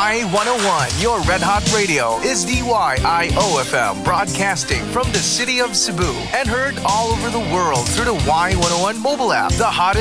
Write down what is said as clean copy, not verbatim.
Y101, your Red Hot Radio, is DYIOFM, broadcasting from the city of Cebu and heard all over the world through the Y101 mobile app, the hottest